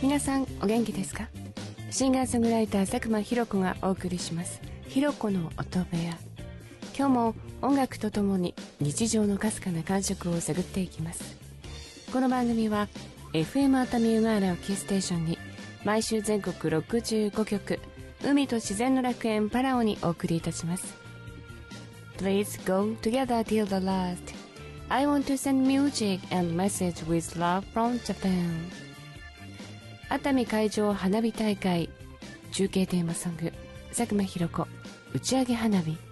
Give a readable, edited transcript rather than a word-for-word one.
皆さんお元気ですか？シンガーソングライター佐久間ひろ子がお送りしますひろ子の音部屋。今日も音楽とともに日常のかすかな感触を探っていきます。この番組は FM 熱海うがわらをキーステーションに毎週全国65局海と自然の楽園パラオにお送りいたします。 Please go together till the last. I want to send music and message with love from Japan. 熱海海上花火大会中継テーマソング佐久間ひろ子打ち上げ花火。